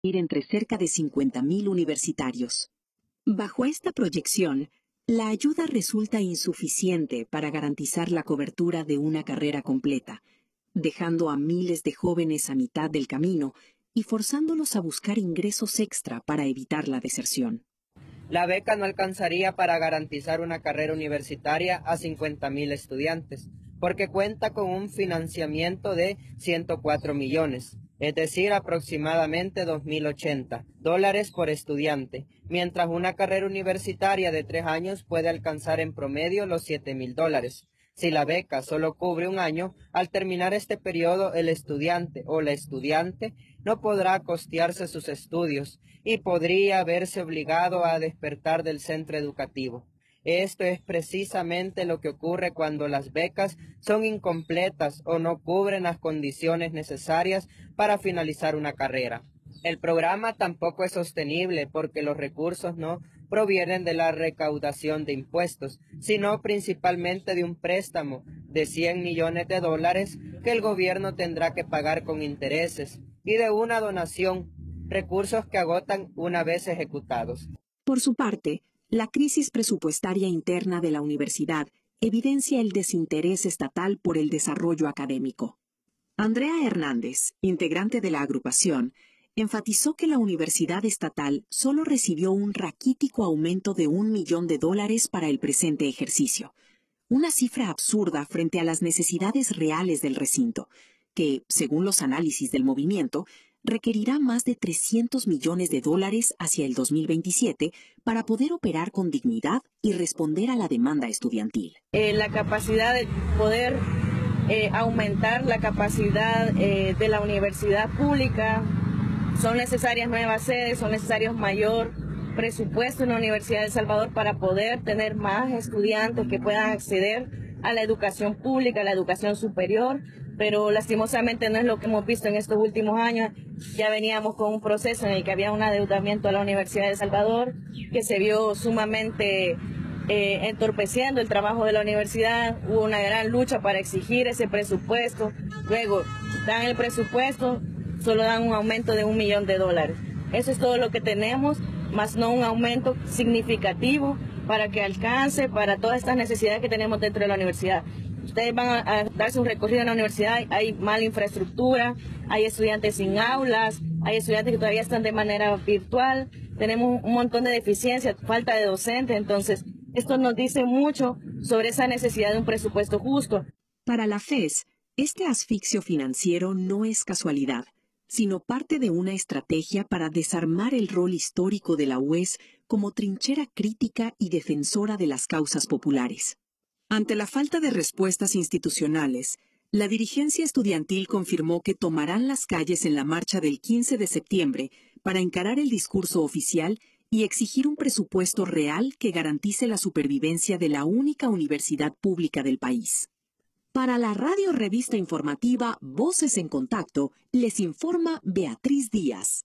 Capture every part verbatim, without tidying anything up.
entre cerca de cincuenta mil universitarios. Bajo esta proyección, la ayuda resulta insuficiente para garantizar la cobertura de una carrera completa, dejando a miles de jóvenes a mitad del camino y forzándolos a buscar ingresos extra para evitar la deserción. La beca no alcanzaría para garantizar una carrera universitaria a cincuenta mil estudiantes, porque cuenta con un financiamiento de ciento cuatro millones, es decir, aproximadamente dos mil ochenta dólares por estudiante, mientras una carrera universitaria de tres años puede alcanzar en promedio los siete mil dólares. Si la beca solo cubre un año, al terminar este periodo el estudiante o la estudiante no podrá costearse sus estudios y podría verse obligado a despertar del centro educativo. Esto es precisamente lo que ocurre cuando las becas son incompletas o no cubren las condiciones necesarias para finalizar una carrera. El programa tampoco es sostenible porque los recursos no provienen de la recaudación de impuestos, sino principalmente de un préstamo de cien millones de dólares que el gobierno tendrá que pagar con intereses y de una donación, recursos que agotan una vez ejecutados. Por su parte, la crisis presupuestaria interna de la universidad evidencia el desinterés estatal por el desarrollo académico. Andrea Hernández, integrante de la agrupación, enfatizó que la universidad estatal solo recibió un raquítico aumento de un millón de dólares para el presente ejercicio, una cifra absurda frente a las necesidades reales del recinto, que, según los análisis del movimiento, requerirá más de trescientos millones de dólares hacia el dos mil veintisiete para poder operar con dignidad y responder a la demanda estudiantil. Eh, la capacidad de poder eh, aumentar la capacidad eh, de la universidad pública. Son necesarias nuevas sedes, son necesarios mayor presupuesto en la Universidad de El Salvador para poder tener más estudiantes que puedan acceder a la educación pública, a la educación superior, pero lastimosamente no es lo que hemos visto en estos últimos años. Ya veníamos con un proceso en el que había un adeudamiento a la Universidad de El Salvador que se vio sumamente eh, entorpeciendo el trabajo de la universidad. Hubo una gran lucha para exigir ese presupuesto, luego dan el presupuesto, solo dan un aumento de un millón de dólares. Eso es todo lo que tenemos, más no un aumento significativo para que alcance para todas estas necesidades que tenemos dentro de la universidad. Ustedes van a, a darse un recorrido en la universidad, hay mala infraestructura, hay estudiantes sin aulas, hay estudiantes que todavía están de manera virtual, tenemos un montón de deficiencias, falta de docentes, entonces esto nos dice mucho sobre esa necesidad de un presupuesto justo. Para la F E S, este asfixio financiero no es casualidad, sino parte de una estrategia para desarmar el rol histórico de la U E S como trinchera crítica y defensora de las causas populares. Ante la falta de respuestas institucionales, la dirigencia estudiantil confirmó que tomarán las calles en la marcha del quince de septiembre para encarar el discurso oficial y exigir un presupuesto real que garantice la supervivencia de la única universidad pública del país. Para la radio revista informativa Voces en Contacto, les informa Beatriz Díaz.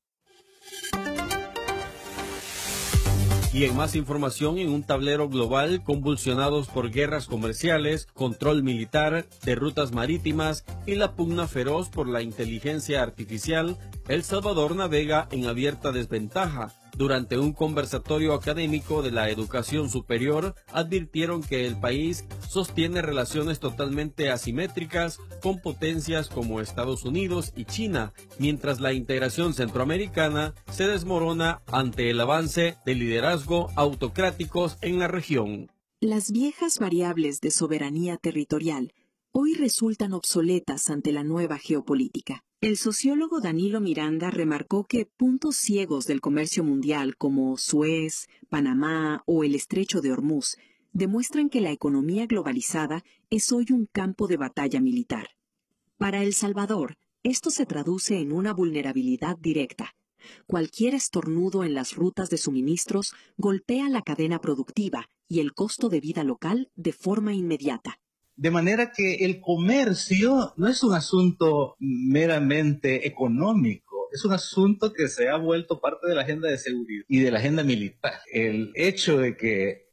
Y en más información, en un tablero global convulsionados por guerras comerciales, control militar, de rutas marítimas y la pugna feroz por la inteligencia artificial, El Salvador navega en abierta desventaja. Durante un conversatorio académico de la educación superior, advirtieron que el país sostiene relaciones totalmente asimétricas con potencias como Estados Unidos y China, mientras la integración centroamericana se desmorona ante el avance de liderazgo autocráticos en la región. Las viejas variables de soberanía territorial hoy resultan obsoletas ante la nueva geopolítica. El sociólogo Danilo Miranda remarcó que puntos ciegos del comercio mundial como Suez, Panamá o el Estrecho de Hormuz demuestran que la economía globalizada es hoy un campo de batalla militar. Para El Salvador, esto se traduce en una vulnerabilidad directa. Cualquier estornudo en las rutas de suministros golpea la cadena productiva y el costo de vida local de forma inmediata. De manera que el comercio no es un asunto meramente económico, es un asunto que se ha vuelto parte de la agenda de seguridad y de la agenda militar. El hecho de que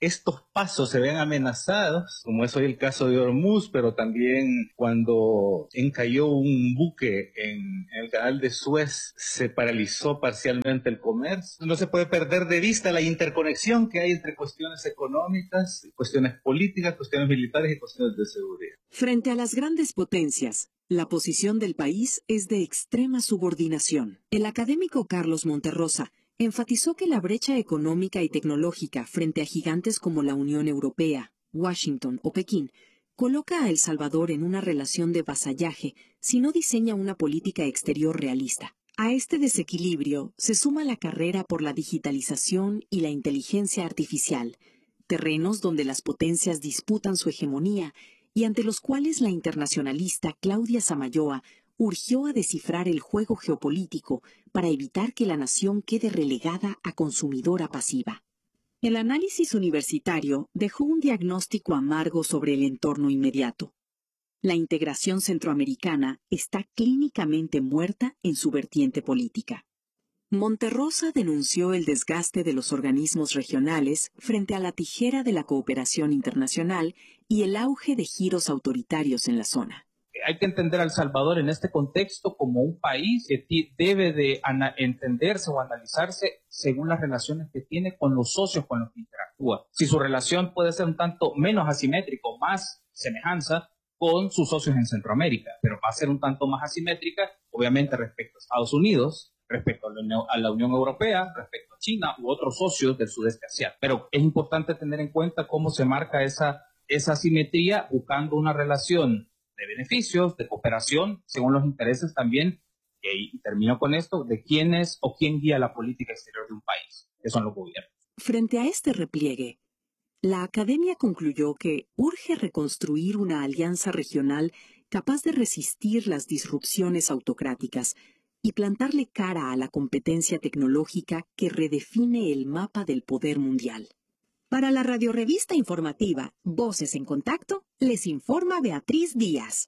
estos pasos se ven amenazados, como es hoy el caso de Hormuz, pero también cuando encalló un buque en, en el canal de Suez, se paralizó parcialmente el comercio. No se puede perder de vista la interconexión que hay entre cuestiones económicas, cuestiones políticas, cuestiones militares y cuestiones de seguridad. Frente a las grandes potencias, la posición del país es de extrema subordinación. El académico Carlos Monterrosa enfatizó que la brecha económica y tecnológica frente a gigantes como la Unión Europea, Washington o Pekín coloca a El Salvador en una relación de vasallaje si no diseña una política exterior realista. A este desequilibrio se suma la carrera por la digitalización y la inteligencia artificial, terrenos donde las potencias disputan su hegemonía y ante los cuales la internacionalista Claudia Samayoa urgió a descifrar el juego geopolítico para evitar que la nación quede relegada a consumidora pasiva. El análisis universitario dejó un diagnóstico amargo sobre el entorno inmediato. La integración centroamericana está clínicamente muerta en su vertiente política. Monterrosa denunció el desgaste de los organismos regionales frente a la tijera de la cooperación internacional y el auge de giros autoritarios en la zona. Hay que entender a El Salvador en este contexto como un país que debe de entenderse o analizarse según las relaciones que tiene con los socios con los que interactúa. Si su relación puede ser un tanto menos asimétrica o más semejanza con sus socios en Centroamérica, pero va a ser un tanto más asimétrica, obviamente respecto a Estados Unidos, respecto a la Unión, a la Unión Europea, respecto a China u otros socios del sudeste asiático. Pero es importante tener en cuenta cómo se marca esa, esa asimetría buscando una relación de beneficios, de cooperación, según los intereses también, y termino con esto, de quién es o quién guía la política exterior de un país, que son los gobiernos. Frente a este repliegue, la academia concluyó que urge reconstruir una alianza regional capaz de resistir las disrupciones autocráticas y plantarle cara a la competencia tecnológica que redefine el mapa del poder mundial. Para la radiorevista informativa Voces en Contacto, les informa Beatriz Díaz.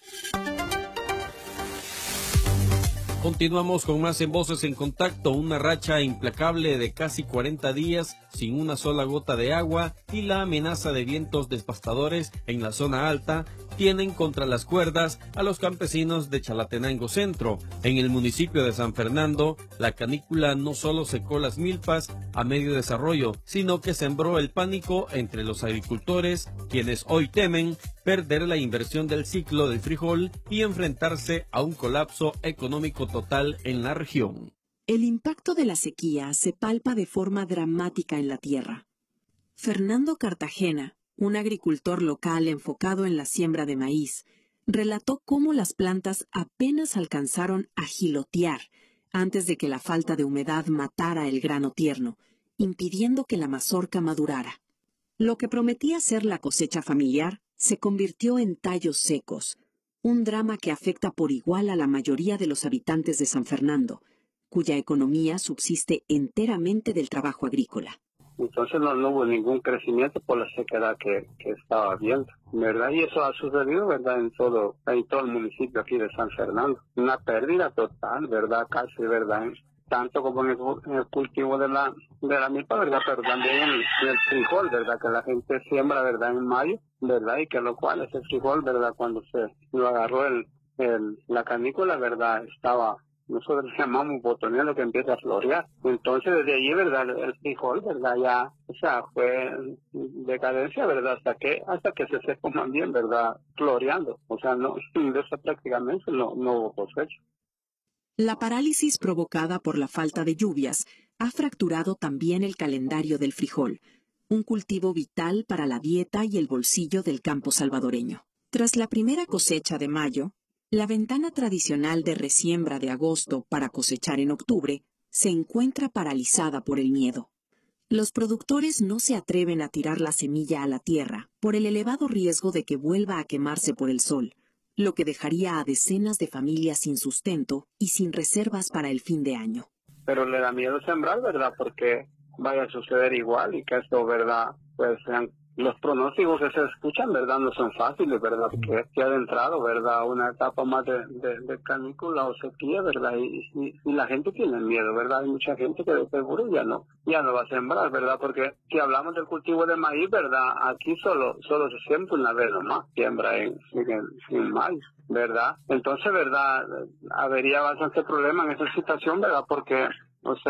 Continuamos con más en Voces en Contacto. Una racha implacable de casi cuarenta días sin una sola gota de agua y la amenaza de vientos devastadores en la zona alta tienen contra las cuerdas a los campesinos de Chalatenango Centro. En el municipio de San Fernando, la canícula no solo secó las milpas a medio desarrollo, sino que sembró el pánico entre los agricultores, quienes hoy temen perder la inversión del ciclo del frijol y enfrentarse a un colapso económico total en la región. El impacto de la sequía se palpa de forma dramática en la tierra. Fernando Cartagena, un agricultor local enfocado en la siembra de maíz, relató cómo las plantas apenas alcanzaron a gilotear antes de que la falta de humedad matara el grano tierno, impidiendo que la mazorca madurara. Lo que prometía ser la cosecha familiar se convirtió en tallos secos, un drama que afecta por igual a la mayoría de los habitantes de San Fernando, cuya economía subsiste enteramente del trabajo agrícola. Entonces no, no hubo ningún crecimiento por la sequedad que, que estaba habiendo, ¿verdad? Y eso ha sucedido, ¿verdad? En todo, en todo el municipio aquí de San Fernando. Una pérdida total, ¿verdad? Casi, ¿verdad? Tanto como en el, en el cultivo de la de la milpa, ¿verdad? Pero también en, en el frijol, ¿verdad? Que la gente siembra, ¿verdad? En mayo, ¿verdad? Y que lo cual ese frijol, ¿verdad? Cuando se lo agarró el, el la canícula, ¿verdad? Estaba... Nosotros le llamamos botonero que empieza a florear. Entonces, desde allí, ¿verdad? El frijol, ¿verdad? Ya, o sea, fue decadencia, ¿verdad? Hasta que hasta que se secó más bien, ¿verdad? Floreando. O sea, no, de eso prácticamente no, no hubo cosecha. La parálisis provocada por la falta de lluvias ha fracturado también el calendario del frijol, un cultivo vital para la dieta y el bolsillo del campo salvadoreño. Tras la primera cosecha de mayo, la ventana tradicional de resiembra de agosto para cosechar en octubre se encuentra paralizada por el miedo. Los productores no se atreven a tirar la semilla a la tierra por el elevado riesgo de que vuelva a quemarse por el sol, lo que dejaría a decenas de familias sin sustento y sin reservas para el fin de año. Pero le da miedo sembrar, ¿verdad? Porque vaya a suceder igual y que esto, ¿verdad? Pues sean los pronósticos que se escuchan, ¿verdad? No son fáciles, ¿verdad? Porque se ha adentrado, ¿verdad? Una etapa más de, de, de canícula o sequía, ¿verdad? Y, y, y la gente tiene miedo, ¿verdad? Hay mucha gente que de seguro ya no, ya no va a sembrar, ¿verdad? Porque si hablamos del cultivo de maíz, ¿verdad? Aquí solo, solo se siembra una vez nomás, siembra en, en, en maíz, ¿verdad? Entonces, ¿verdad? Habría bastante problema en esa situación, ¿verdad? Porque, o sea,